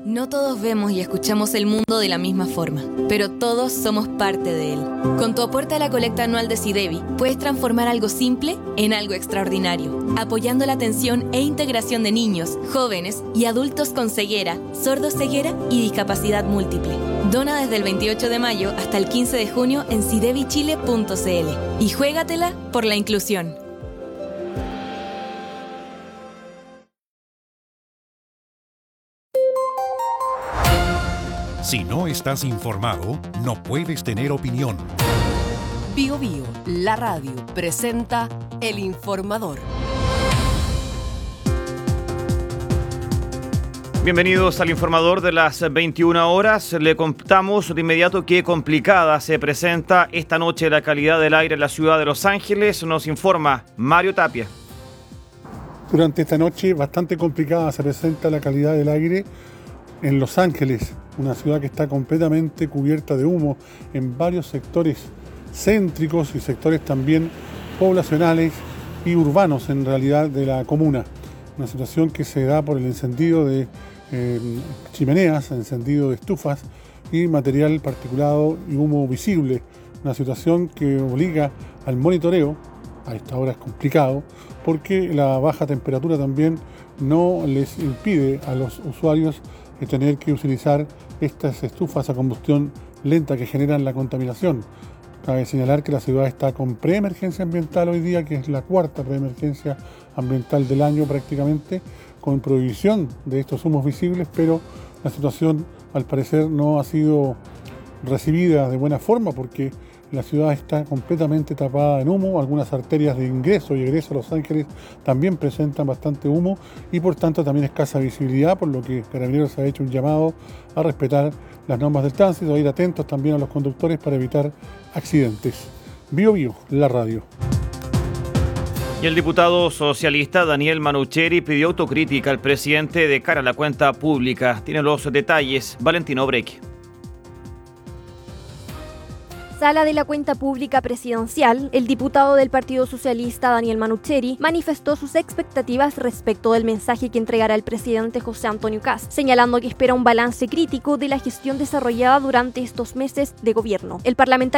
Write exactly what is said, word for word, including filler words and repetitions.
No todos vemos y escuchamos el mundo de la misma forma, pero todos somos parte de él. Con tu aporte a la colecta anual de SIDEBI, puedes transformar algo simple en algo extraordinario, apoyando la atención e integración de niños, jóvenes y adultos con ceguera, sordoceguera y discapacidad múltiple. Dona desde el veintiocho de mayo hasta el quince de junio en sidebi chile punto c l y juégatela por la inclusión. Si no estás informado, no puedes tener opinión. Bio Bio, la radio, presenta El Informador. Bienvenidos al Informador de las veintiuna horas. Le contamos de inmediato qué complicada se presenta esta noche la calidad del aire en la ciudad de Los Ángeles. Nos informa Mario Tapia. Durante esta noche bastante complicada se presenta la calidad del aire en Los Ángeles, una ciudad que está completamente cubierta de humo en varios sectores céntricos y sectores también poblacionales y urbanos en realidad de la comuna. Una situación que se da por el encendido de eh, chimeneas, encendido de estufas y material particulado y humo visible. Una situación que obliga al monitoreo. A esta hora es complicado porque la baja temperatura también no les impide a los usuarios de tener que utilizar estas estufas a combustión lenta que generan la contaminación. Cabe señalar que la ciudad está con preemergencia ambiental hoy día, que es la cuarta preemergencia ambiental del año prácticamente, con prohibición de estos humos visibles, pero la situación al parecer no ha sido recibida de buena forma porque la ciudad está completamente tapada en humo. Algunas arterias de ingreso y egreso a Los Ángeles también presentan bastante humo y por tanto también escasa visibilidad, por lo que Carabineros ha hecho un llamado a respetar las normas del tránsito, a ir atentos también a los conductores para evitar accidentes. Bio Bio, la radio. Y el diputado socialista Daniel Manucheri pidió autocrítica al presidente de cara a la cuenta pública. Tiene los detalles Valentino Breque. Sala de la Cuenta Pública Presidencial, el diputado del Partido Socialista Daniel Manucheri manifestó sus expectativas respecto del mensaje que entregará el presidente José Antonio Kast, señalando que espera un balance crítico de la gestión desarrollada durante estos meses de gobierno. El parlamentario